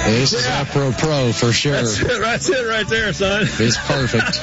This is Afro Pro for sure. That's it right there, son. It's perfect.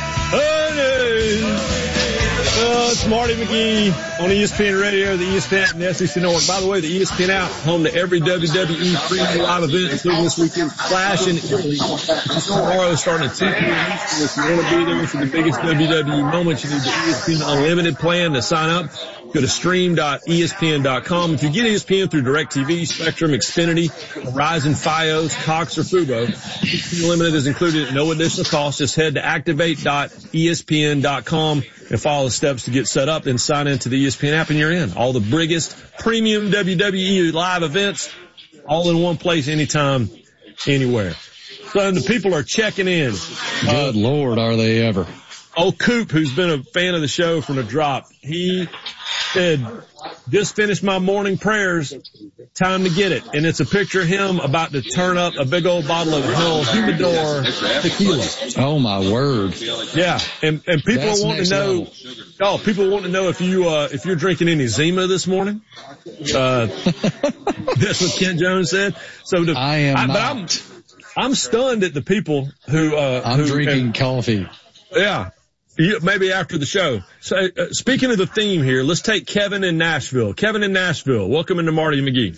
It's Marty McGee on ESPN Radio, the ESPN app, and the SEC Network. By the way, the ESPN app, home to every WWE premium live event, including this weekend's Clash in Italy. Tomorrow starting at 2 p.m. Eastern. If you want to be there for the biggest WWE moments, you need the ESPN Unlimited plan to sign up. Go to stream.espn.com. If you get ESPN through DirecTV, Spectrum, Xfinity, Verizon, Fios, Cox, or Fubo, ESPN Unlimited is included at no additional cost. Just head to activate.espn.com and follow the steps to get set up and sign into the ESPN app, and you're in. All the biggest premium WWE live events all in one place, anytime, anywhere. So the people are checking in. Good Lord, are they ever. Old Coop, who's been a fan of the show from the drop, he said, just finished my morning prayers, time to get it. And it's a picture of him about to turn up a big old bottle of Hell Humidor tequila. Oh my word. Yeah. And people That's want to know, people want to know if you're drinking any Zima this morning. That's what Kent Jones said. So I am not. I'm stunned at the people who, I'm drinking coffee. Yeah. Maybe after the show. So, speaking of the theme here, let's take Kevin in Nashville. Kevin in Nashville, welcome into Marty McGee.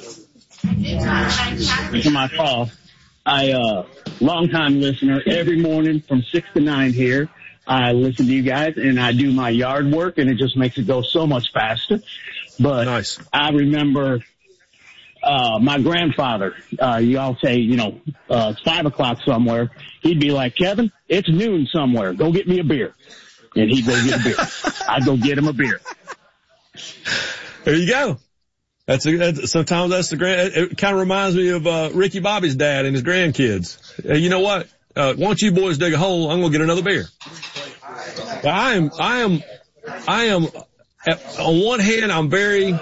Thanks for my call. Long-time listener, every morning from 6 to 9 here. I listen to you guys, and I do my yard work, and it just makes it go so much faster. But nice. I remember my grandfather, y'all say, it's 5 o'clock somewhere. He'd be like, Kevin, it's noon somewhere. Go get me a beer. And he'd go get a beer. I'd go get him a beer. There you go. Sometimes that's it kind of reminds me of, Ricky Bobby's dad and his grandkids. You know what? Once you boys dig a hole, I'm going to get another beer. I am, on one hand, I'm very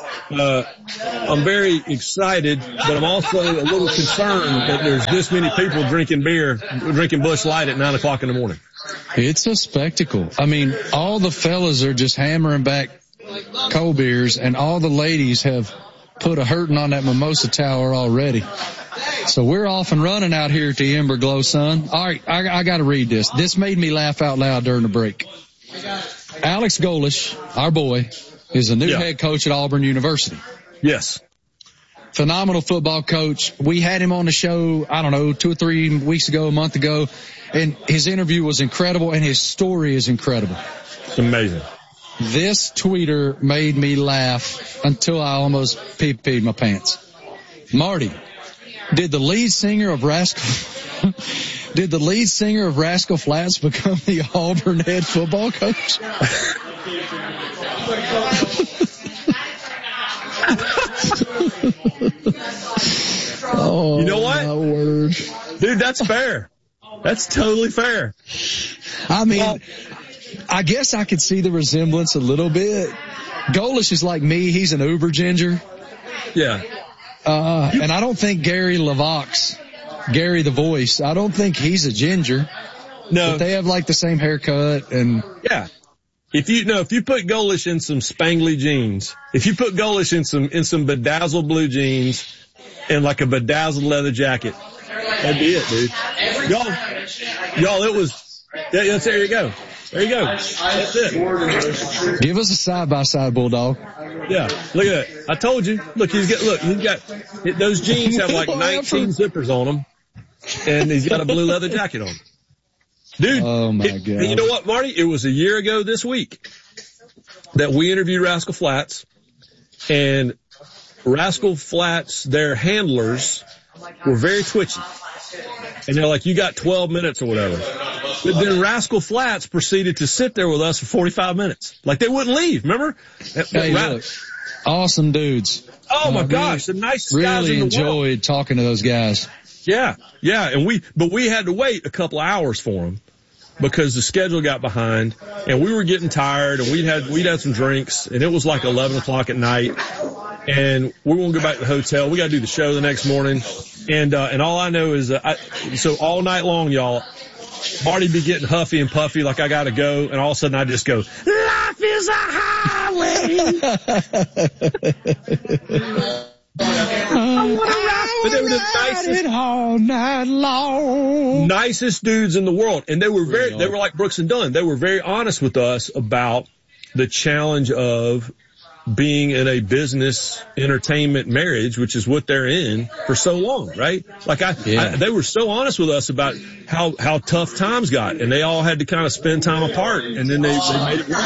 excited, but I'm also a little concerned that there's this many people drinking Busch Light at 9 o'clock in the morning. It's a spectacle. I mean, all the fellas are just hammering back cold beers, and all the ladies have put a hurting on that mimosa tower already. So we're off and running out here at the Ember Glow Sun. All right, I got to read this. This made me laugh out loud during the break. Alex Golesh, our boy, is a new head coach at Auburn University. Yes. Phenomenal football coach. We had him on the show, 2 or 3 weeks ago, a month ago, and his interview was incredible, and his story is incredible. It's amazing. This tweeter made me laugh until I almost peed my pants. Marty, did the lead singer of Rascal Flatts become the Auburn head football coach? Oh, you know what? My word. Dude, that's fair. That's totally fair. I mean, I guess I could see the resemblance a little bit. Golesh is like me. He's an uber ginger. Yeah. And I don't think Gary the voice, I don't think he's a ginger. No. But they have like the same haircut and. Yeah. If you put Golesh in some spangly jeans, if you put Golesh in some bedazzled blue jeans and like a bedazzled leather jacket, that'd be it, dude. Y'all, it was, there you go. There you go. That's it. Give us a side-by-side, Bulldog. Yeah. Look at that. I told you. Look, he's got, those jeans have like 19 zippers on them, and he's got a blue leather jacket on. Dude. Oh my God. You know what, Marty? It was a year ago this week that we interviewed Rascal Flatts, and Rascal Flatts, their handlers were very twitchy. And they're like, you got 12 minutes or whatever. But then Rascal Flatts proceeded to sit there with us for 45 minutes. Like they wouldn't leave, remember? Hey, look, awesome dudes. Oh my gosh, the nicest guys in the world. Really enjoyed talking to those guys. Yeah, and we had to wait a couple of hours for them because the schedule got behind and we were getting tired and we'd had some drinks and it was like 11 o'clock at night and we won't go back to the hotel. We got to do the show the next morning. And all I know is, so all night long, y'all, Marty be getting huffy and puffy like I got to go. And all of a sudden I just go, life is a highway. I want to ride But they were the nicest, all night long. Nicest dudes in the world. And they were they were like Brooks and Dunn. They were very honest with us about the challenge of being in a business entertainment marriage, which is what they're in for so long, right? Like they were so honest with us about how tough times got, and they all had to kind of spend time apart, and then they made it work.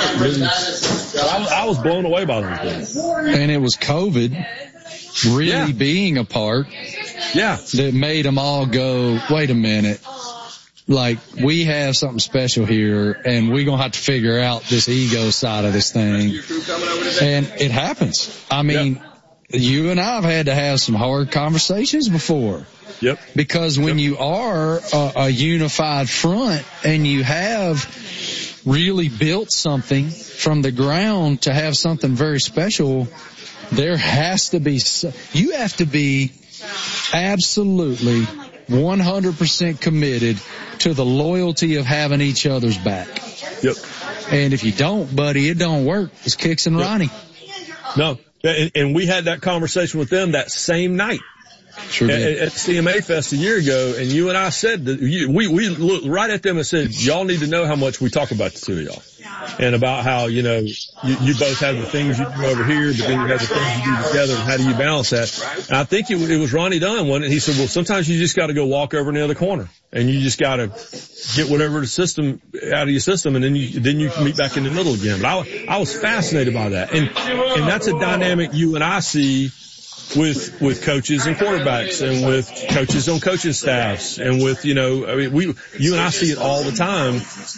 I was blown away by them things. And it was COVID really being apart that made them all go, wait a minute. Like, we have something special here, and we're going to have to figure out this ego side of this thing. And it happens. I mean, you and I have had to have some hard conversations before. Yep. Because when you are a unified front and you have really built something from the ground to have something very special, there has to be, you have to be absolutely 100% committed to the loyalty of having each other's back. Yep. And if you don't, buddy, it don't work. It's Kicks and Ronnie. No. And we had that conversation with them that same night. Sure did. At CMA Fest a year ago, and you and I said that we looked right at them and said, y'all need to know how much we talk about the two of y'all. And about how, you both have the things you do over here, but then you have the things you do together, and how do you balance that? And I think it was Ronnie Dunn, wasn't it? He said, well, sometimes you just got to go walk over in the other corner, and you just got to get whatever the system out of your system, and then you can meet back in the middle again. But I was fascinated by that. And that's a dynamic you and I see with coaches and quarterbacks, and with coaches on coaching staffs, and with, you and I see it all the time,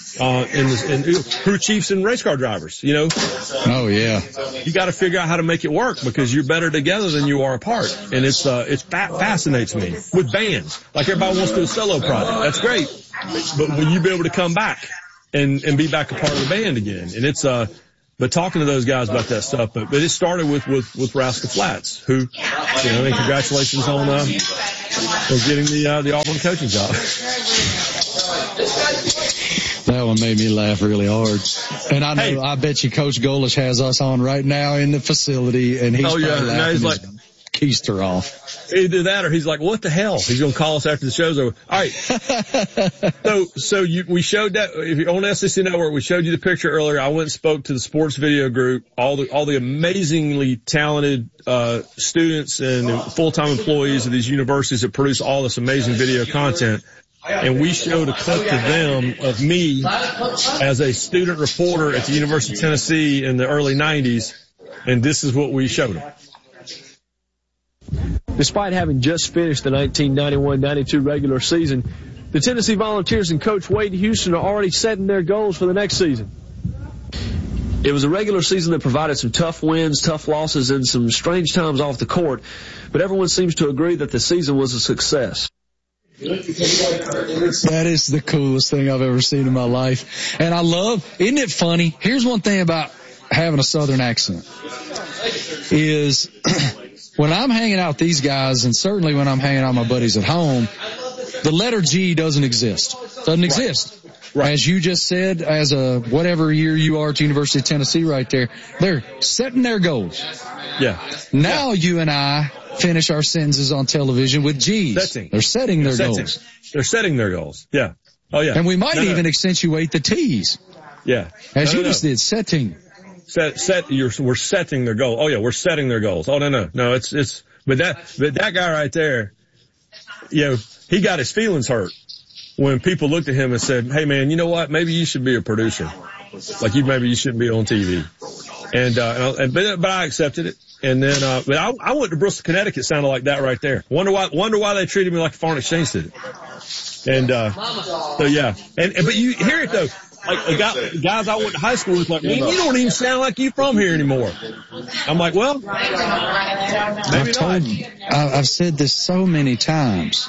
in crew chiefs and race car drivers, Oh yeah. You got to figure out how to make it work, because you're better together than you are apart. And it fascinates me with bands. Like, everybody wants to do a solo project. That's great. But will you be able to come back and be back a part of the band again? And but talking to those guys about that stuff, but it started with Rascal Flatts, who, and congratulations on getting the Auburn coaching job. That one made me laugh really hard. And I know, I bet you Coach Golish has us on right now in the facility, and he's now he's like, keister off. Either that, or he's like, what the hell? He's going to call us after the show's over. All right. We showed that, if you're on SEC Network, we showed you the picture earlier. I went and spoke to the sports video group, all the amazingly talented, students and full-time employees of these universities that produce all this amazing video content. And we showed a clip to them of me as a student reporter at the University of Tennessee in the early 90s. And this is what we showed them. Despite having just finished the 1991-92 regular season, the Tennessee Volunteers and Coach Wade Houston are already setting their goals for the next season. It was a regular season that provided some tough wins, tough losses, and some strange times off the court, but everyone seems to agree that the season was a success. That is the coolest thing I've ever seen in my life. And isn't it funny? Here's one thing about having a Southern accent is when I'm hanging out with these guys, and certainly when I'm hanging out with my buddies at home, the letter G doesn't exist. Doesn't exist. Right. As you just said, as a whatever year you are at the University of Tennessee right there, they're setting their goals. Yeah. Now you and I finish our sentences on television with G's. They're setting their goals. They're setting their goals. Yeah. Oh, yeah. And we might even accentuate the T's. Yeah. As you just did, setting. We're setting their goal. Oh yeah, we're setting their goals. Oh no, but that guy right there, he got his feelings hurt when people looked at him and said, hey man, you know what? Maybe you should be a producer. Like maybe you shouldn't be on TV. But I accepted it. And then, but I went to Bristol, Connecticut. It sounded like that right there. Wonder why they treated me like a foreign exchange student. And, so yeah. But you hear it though. Like guys I went to high school with, like, man, you don't even sound like you from here anymore. I'm like, well, maybe not. I've said this so many times.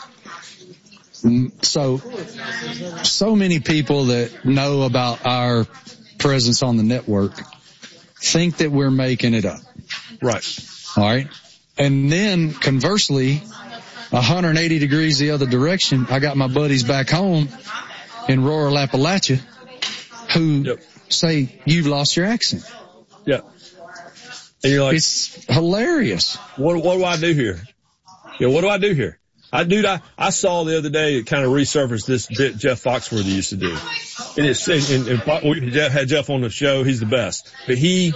So many people that know about our presence on the network think that we're making it up. Right. All right. And then conversely, 180 degrees the other direction, I got my buddies back home in rural Appalachia who say, you've lost your accent. Yeah. And you're like, it's hilarious. What do I do here? what do I do here? I saw the other day, it kind of resurfaced this bit Jeff Foxworthy used to do. And we had Jeff on the show. He's the best. But he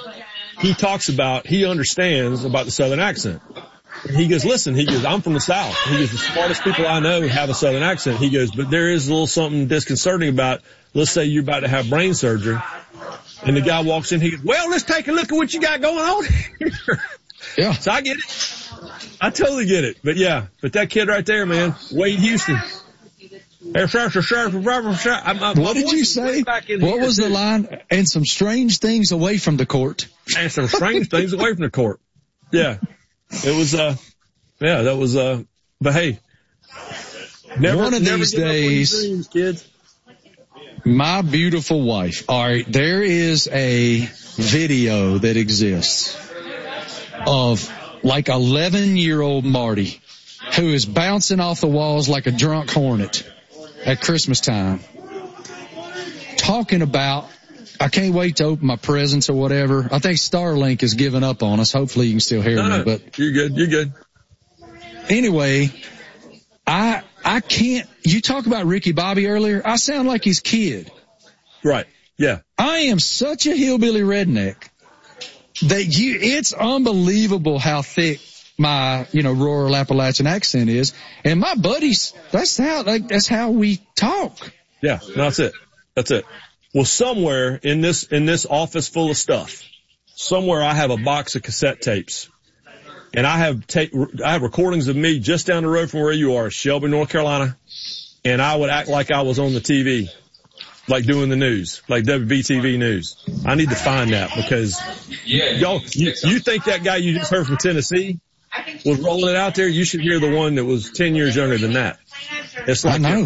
understands about the Southern accent. He goes, listen, I'm from the South. He goes, the smartest people I know have a Southern accent. He goes, but there is a little something disconcerting about, let's say you're about to have brain surgery, and the guy walks in, he goes, well, let's take a look at what you got going on here. Yeah. So I get it. I totally get it. But but that kid right there, man, Wade Houston. What did you say? What was the line? And some strange things away from the court. And some strange things away from the court. Yeah. It was, that was, but hey. One of these days, dreams, kids. My beautiful wife. All right. There is a video that exists of like 11-year-old Marty who is bouncing off the walls like a drunk hornet at Christmas time, talking about, I can't wait to open my presents or whatever. I think Starlink has given up on us. Hopefully you can still hear me, but you're good. Anyway, I can't, you talk about Ricky Bobby earlier. I sound like his kid. Right. Yeah. I am such a hillbilly redneck that it's unbelievable how thick my, rural Appalachian accent is. And my buddies, that's how we talk. Yeah. No, that's it. Well, somewhere in this office full of stuff, somewhere I have a box of cassette tapes. And I have recordings of me just down the road from where you are, Shelby, North Carolina. And I would act like I was on the TV, like doing the news, like WBTV News. I need to find that because y'all, you think that guy you just heard from Tennessee was rolling it out there? You should hear the one that was 10 years younger than that. It's like, I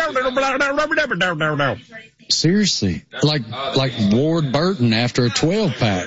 know. Seriously, like Ward Burton after a 12-pack.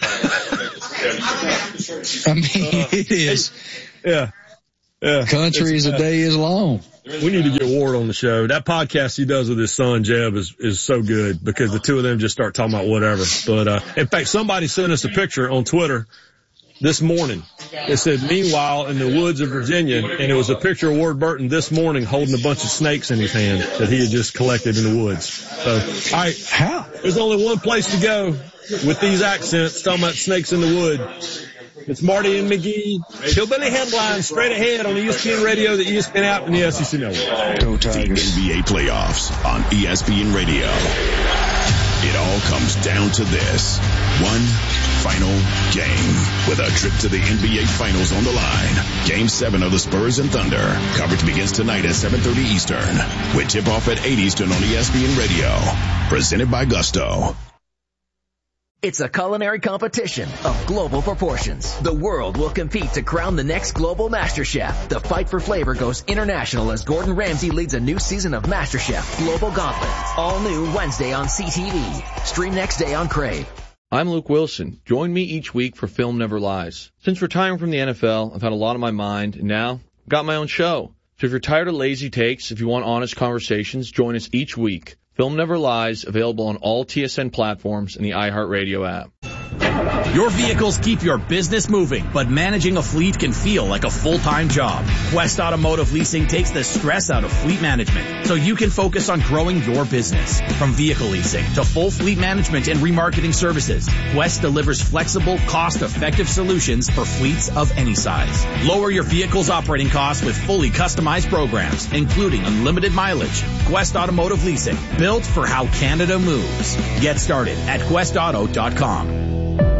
I mean, it is. Yeah. Country as a day is long. We need to get Ward on the show. That podcast he does with his son, Jeb, is so good because the two of them just start talking about whatever. But, in fact, somebody sent us a picture on Twitter this morning. It said, meanwhile, in the woods of Virginia, and it was a picture of Ward Burton this morning holding a bunch of snakes in his hand that he had just collected in the woods. So, all right, there's only one place to go with these accents talking about snakes in the wood. It's Marty and McGee. Hillbilly Headlines straight ahead on ESPN Radio, the ESPN app, and the SEC Network. Go Tigers. The NBA playoffs on ESPN Radio. It all comes down to this. One final game with a trip to the NBA Finals on the line. Game 7 of the Spurs and Thunder. Coverage begins tonight at 7:30 Eastern with tip-off at 8 Eastern on ESPN Radio. Presented by Gusto. It's a culinary competition of global proportions. The world will compete to crown the next global master chef. The fight for flavor goes international as Gordon Ramsay leads a new season of MasterChef Global Gauntlet. All new Wednesday on CTV. Stream next day on Crave. I'm Luke Wilson. Join me each week for Film Never Lies. Since retiring from the NFL, I've had a lot on my mind, and now I've got my own show. So if you're tired of lazy takes, if you want honest conversations, join us each week. Film Never Lies, available on all TSN platforms and the iHeartRadio app. Your vehicles keep your business moving, but managing a fleet can feel like a full-time job. Quest Automotive Leasing takes the stress out of fleet management so you can focus on growing your business. From vehicle leasing to full fleet management and remarketing services, Quest delivers flexible, cost-effective solutions for fleets of any size. Lower your vehicle's operating costs with fully customized programs, including unlimited mileage. Quest Automotive Leasing, built for how Canada moves. Get started at questauto.com.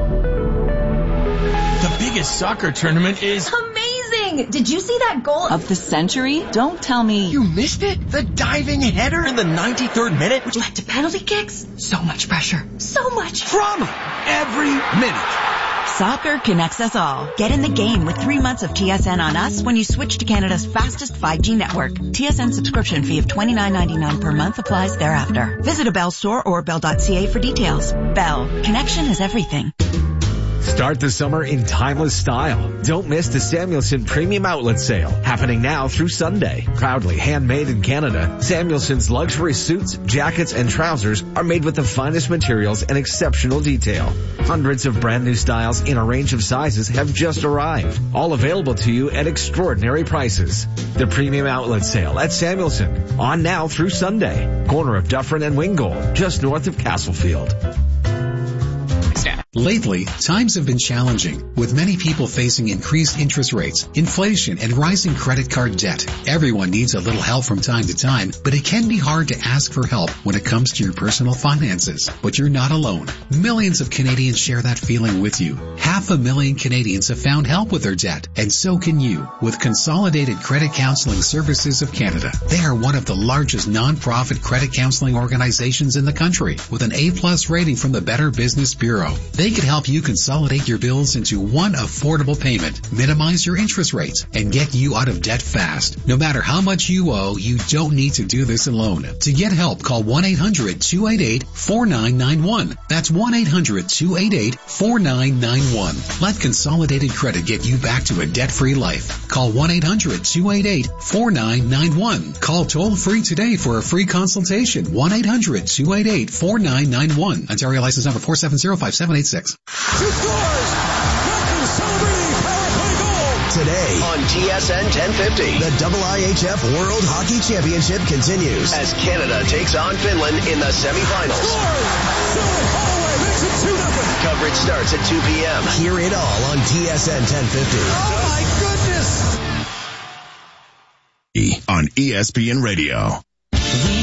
The biggest soccer tournament is amazing! Did you see that goal of the century? Don't tell me you missed it. The diving header in the 93rd minute, which led to penalty kicks. So much pressure. So much drama. Every minute. Soccer connects us all. Get in the game with 3 months of TSN on us when you switch to Canada's fastest 5G network. TSN subscription fee of $29.99 per month applies thereafter. Visit a Bell store or bell.ca for details. Bell. Connection is everything. Start the summer in timeless style. Don't miss the Samuelson Premium Outlet Sale, happening now through Sunday. Proudly handmade in Canada, Samuelson's luxury suits, jackets, and trousers are made with the finest materials and exceptional detail. Hundreds of brand new styles in a range of sizes have just arrived, all available to you at extraordinary prices. The Premium Outlet Sale at Samuelson, on now through Sunday. Corner of Dufferin and Wingold, just north of Castlefield. Lately, times have been challenging, with many people facing increased interest rates, inflation, and rising credit card debt. Everyone needs a little help from time to time, but it can be hard to ask for help when it comes to your personal finances. But you're not alone. Millions of Canadians share that feeling with you. 500,000 Canadians have found help with their debt, and so can you, with Consolidated Credit Counseling Services of Canada. They are one of the largest non-profit credit counseling organizations in the country, with an A+ rating from the Better Business Bureau. They can help you consolidate your bills into one affordable payment, minimize your interest rates, and get you out of debt fast. No matter how much you owe, you don't need to do this alone. To get help, call 1-800-288-4991. That's 1-800-288-4991. Let Consolidated Credit get you back to a debt-free life. Call 1-800-288-4991. Call toll-free today for a free consultation. 1-800-288-4991. Ontario license number 4705786. Today on TSN 1050, the IIHF World Hockey Championship continues as Canada takes on Finland in the semifinals. Coverage starts at 2 p.m. Hear it all on TSN 1050. Oh my goodness! On ESPN Radio.